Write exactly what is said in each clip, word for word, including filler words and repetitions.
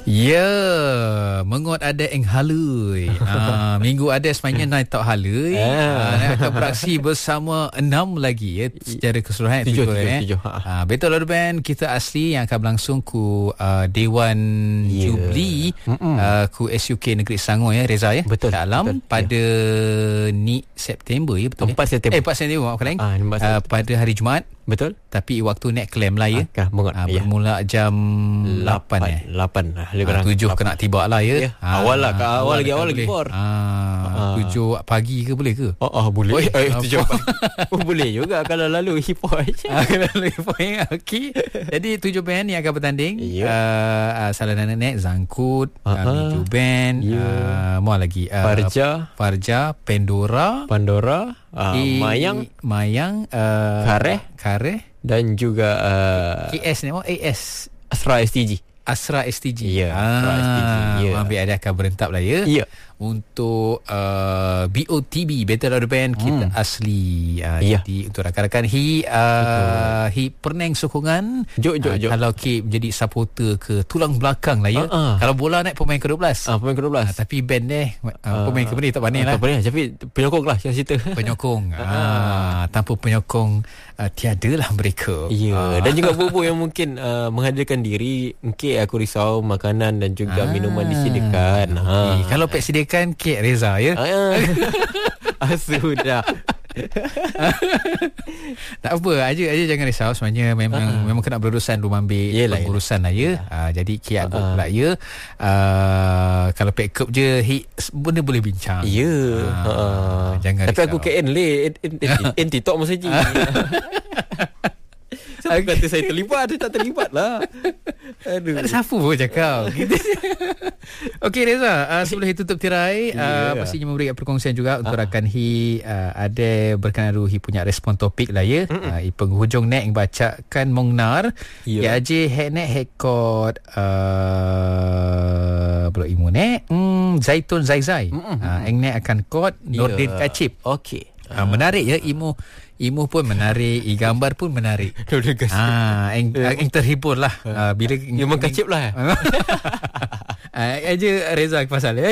Ya, mengot ada eng halui. Ah, minggu ada sebenarnya naik tak halui. Ah, nak akan beraksi bersama enam lagi ya secara keseluruhan. Tujuh, tujuh, tujuh, eh. tujuh. Ah, betul lah band kita asli yang akan berlangsung ku uh, Dewan yeah. Jubli uh, ku S U K Negeri Selangor ya Reza ya. Betul. Dalam betul, pada yeah. ni September ya betul. empat September. Eh empat September maafkan eh. Ah, uh, pada hari Jumaat. Betul. Tapi waktu nak claim lah ya. Ah, mengot, ah, ya. bermula jam lapan eh. lapan lah. Ah, tujuh kena tiba lah ya. ya. Ah, awal lah. Awal, awal lagi awal lagi for. Ah, ah. tujuh pagi ke boleh ke? Oh, oh boleh. Oh, eh, tujuh pagi. Oh, boleh juga kalau lalu hipoi. Ah, kalau lalu hipoi. Okey. Jadi tujuh band yang akan bertanding. Ya. Uh, uh, Salana Nenek, Zangkut, uh, uh, Miju Band, ya. uh, mau lagi uh, Farja, Farja, Pandora, Pandora, uh, I, Mayang, Mayang, uh, Kareh, Kareh dan juga uh, K S ni, oh A S Asra S T G. Asra S T G. Ya, ah, Asra S T G. Ya. Ambil ada akan berentap lah ya. Ya. Untuk uh, B O T B Battle of the Band hmm. kita asli uh, ya. Jadi untuk rakan-rakan Hi uh, Hi perneng sokongan Jok jok uh, jok. Kalau K menjadi supporter ke tulang belakang lah ya. uh-uh. Kalau bola naik pemain ke dua belas. Ah, pemain ke dua belas. uh, Tapi band deh uh, uh, pemain ke berani tak pandai lah. Tak pandai. Tapi penyokong lah yang cerita. Penyokong. uh, tanpa penyokong uh, tiadalah mereka. Ya. uh. Dan juga bobo yang mungkin uh, menghadirkan diri. Mungkin aku risau makanan dan juga ah. minuman disediakan. Okay. Ha. Kalau pek sediakan Kek Reza ya. Ah, sudah. Tak apa, aja aja jangan risau sebenarnya memang uh-huh. memang kena berurusan rumah ambil yelah, pengurusan lah ya. Uh, jadi Ki Agok uh-huh. pula ya. Uh, kalau pack up je hi, benda boleh bincang. Ya. Yeah. Uh, uh-huh. Jangan tapi risau. aku K N le N TikTok masa je. Siapa kata saya terlibat? Dia tak terlibat lah. Aduh. Tak ada siapa pun cakap. Okey Reza, uh, sebelum Hi tutup tirai, yeah. uh, pastinya memberikan perkongsian juga untuk uh. rakan Hi uh, ada berkenaan Hi punya respon topik lah ya. Uh, I penghujung nek yang bacakan mengnar. Ya aje hek nek hekot uh, belum imun nek. Hmm, Zaitun Zaizai. Uh, eng nek akan kod Nordin yeah. Kacip. Okey. Uh, menarik ya Imo. Imu pun menarik, i gambar pun menarik. Ah, eng, eng terhibur lah. Uh, bila memang kacip lah. Ah, aja Reza pasal ya.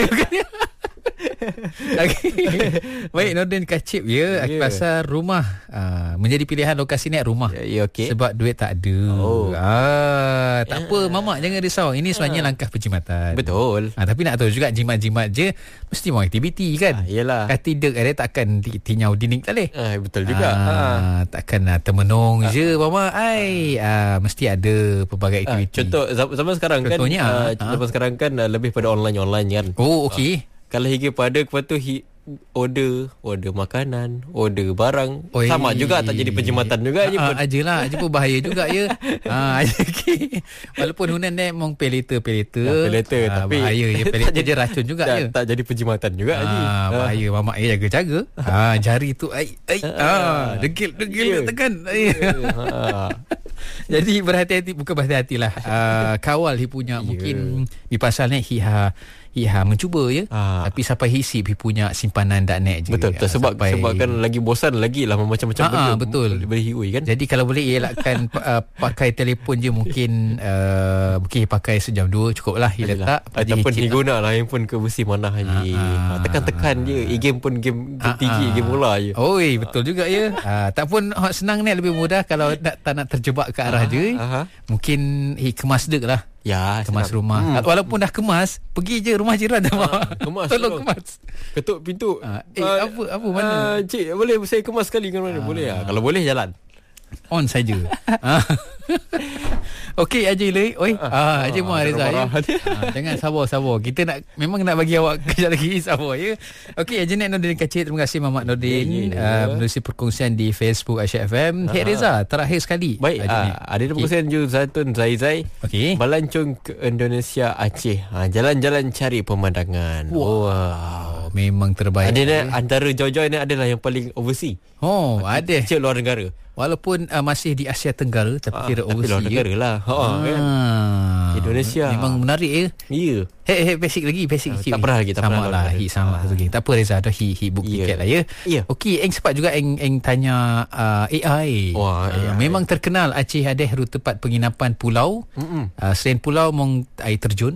Okay. Baik, Nordin Kacip ya, yeah. pasal rumah uh, menjadi pilihan lokasi ni rumah. Ya, yeah, okay. Sebab duit tak ada. Oh. Ah, tak yeah. apa mamak jangan risau. Ini sebenarnya uh. langkah penjimatan. Betul. Ah, tapi nak tahu juga jimat-jimat je mesti mau aktiviti kan. Ah, yalah. Kati dek ada takkan tinyau dinding tak leh. Ah, betul juga. Ah, ah. Takkan uh, termenung ah. je mamak ai. Ah, mesti ada pelbagai aktiviti. Ah, contoh zaman sekarang Contohnya, kan uh, ah. zaman sekarang kan uh, lebih pada online-online kan. Oh, okey. Ah. Kalau hingga pada lepas tu hi, order order makanan, order barang. Oi. Sama juga tak jadi penjimatan juga. Ah, ah, ajalah, aja pun bahaya juga ya. Ah, okay. Walaupun hunan ni mong pay later pay later. Ya, pay later ah, tapi bahaya ya, pay later je racun juga tak, ya. Tak jadi penjimatan juga ah, ah, bahaya mamak ya jaga-jaga. Ah, jari tu ai ai ah, degil degil yeah. tekan. Yeah. Jadi berhati-hati, bukan berhati-hatilah. Uh, kawal hi punya yeah. mungkin di pasal ni hi ha Iha mencuba ya. Ah. Tapi sampai hisip hi punya simpanan dak net je. Betul, betul. Sebab sampai sebab kan lagi bosan lagi lah macam-macam ah, benda. Betul. Berhiui kan. Jadi kalau boleh elakkan uh, pakai telefon je mungkin uh, mungkin pakai sejam dua cukup lah hi letak. Ataupun hi guna lah handphone ke besi mana haji. Ah, ah, tekan-tekan je. E-game pun game ah, T G, ah, game bola je. Oi, betul juga ya. Ah, tak pun senang ni lebih mudah kalau tak, tak nak terjebak ke arah ah, je. Ah, mungkin hi kemas dek lah. Ya, kemas senang. Rumah. Hmm. Walaupun dah kemas, pergi je rumah jiran dah. Ah, kemas. Tolong kemas. Ketuk pintu. Ah, eh uh, apa apa mana? Uh, cik, boleh saya kemas sekali kan mana? Ah. Boleh ah. Kalau boleh jalan. On saja. Okey Haji Lei. Oi. Ah, Haji Muhammad Reza. Ya. Ah, jangan sabar-sabar. Kita nak memang nak bagi awak kejap lagi sabar ya. Okey Haji Nek Nordin Kacip. Terima kasih Mamat Nordin uh, menerusi perkongsian di Facebook Aisyah F M. Hek Reza, terakhir sekali. Baik, uh, ada perkongsian okay. Zaitun Zaizai. Okey. Melancong ke Indonesia Aceh. Ha, jalan-jalan cari pemandangan. Wow. wow. Memang terbaik. Ada ya. Antara joy-joy ni adalah yang paling overseas. Oh, ada. Cik luar negara. Walaupun uh, masih di Asia Tenggara tapi ah, kira overseas. Luar negara lah. Ha ah, kan. Indonesia. Memang menarik ya. Ya. Hei, hei, basic lagi, basic uh, Tak pernah lagi, tak sama pernah lah. Hi, sama satu lagi. Tak apa Reza, dah hi hi book yeah. tiket lah ya. Yeah. Okey, eng sempat juga eng eng tanya uh, A I. Wah, uh, memang terkenal Aceh ada rute tempat penginapan pulau. Uh, selain pulau mong air terjun.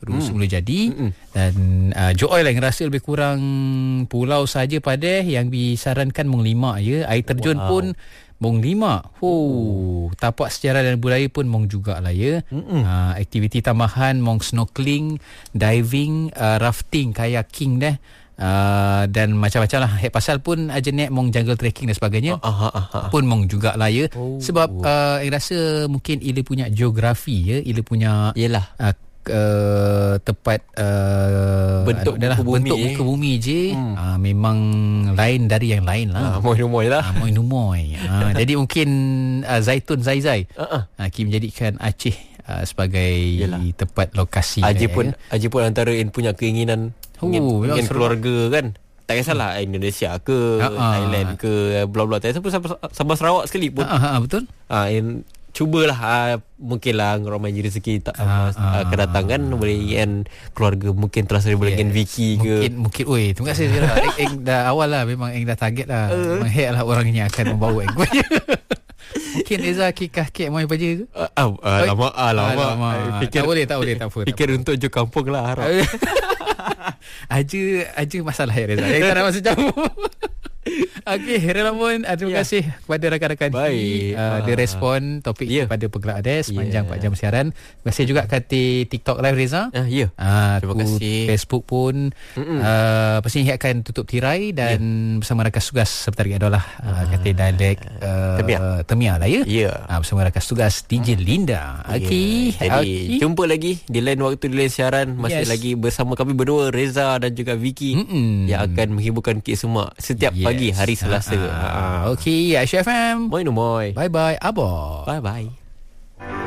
baru hmm. semula jadi. Mm-mm. Dan uh, Joy lah yang rasa lebih kurang pulau saja pada yang disarankan mung lima ya. Air terjun wow. pun mung lima. Oh, tapak sejarah dan budaya pun mung jugalah ya. Uh, aktiviti tambahan mung snorkeling, diving, uh, rafting, kayaking dah. Uh, dan macam-macam lah. Hek pasal pun aja nek mong jungle trekking dan sebagainya. uh, uh, uh, uh. Pun mong jugalah ya. Oh. Sebab uh, saya rasa mungkin ia punya geografi ya, ia punya yalah uh, Uh, tepat uh, bentuk muka bumi, bentuk muka bumi je hmm. uh, memang lain dari yang lain lah. Uh, Moy-moy lah. Uh, Moy-moy. Uh, jadi mungkin uh, Zaitun Zai-Zai uh-uh. uh, Kim menjadikan Aceh uh, sebagai yalah. tempat lokasi. Aceh pun ya. Aceh pun antara yang punya keinginan oh, ingin, ingin keluarga kan. Tak kisahlah hmm. Indonesia ke uh-uh. Thailand ke bla-bla. Tak kisah pun Sabah Sarawak sekali pun. Uh-uh, betul. Ah uh, cubalah uh, mungkinlah ramai rezeki tak uh, uh, uh, kedatangan boleh kan keluarga mungkin terasa boleh yes. Vicky ke mungkin mungkin oi terima kasih Zira. Eng, eng dah awal lah memang eng dah target lah uh. memang hek lah orangnya akan membawa eng mungkin Reza kikah kek mau apa je uh, uh, uh, lama ah lama, lama. Fikir, tak boleh tak boleh tak apa fikir tak untuk je kampung lah harap aja aja masalah ya Reza yang tak nak masuk campur. Okey, Relamun, terima yeah. kasih kepada rakan-rakan Baik. Uh, dia respon topik yeah. kepada Pergerak Ades sepanjang yeah. empat jam siaran. Terima kasih juga kat TikTok Live Reza. Uh, ya. Yeah. Uh, terima kasih. Facebook pun uh, pastinya akan tutup tirai dan yeah. bersama rakan tugas seperti adalah uh, kata dialek uh, Temia. Temia lah ya. Yeah. Uh, bersama rakan tugas D J Linda. Okey. Yeah. Jadi okay. jumpa lagi di lain waktu di lain siaran masih yes. lagi bersama kami berdua Reza dan juga Vicky Mm-mm. yang akan menghiburkan kita semua setiap yes. pagi hari Selasa. Ha, ha. Okey, Aisyah F M. Moi no moi. Bye bye. Abo. Bye bye.